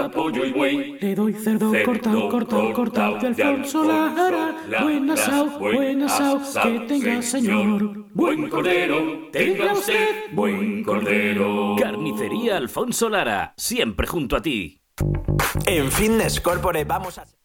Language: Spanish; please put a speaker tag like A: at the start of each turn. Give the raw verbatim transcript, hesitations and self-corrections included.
A: vaca, pollo y buey.
B: Le doy cerdo,
A: Cerdo
B: cortado, cortado, cortado de Alfonso Lara. Buen asao, buen asao, que tenga señor.
A: Buen cordero, tenga usted buen cordero.
C: Carnicería Alfonso Lara, siempre junto a ti.
D: En Fitness Corporate vamos a...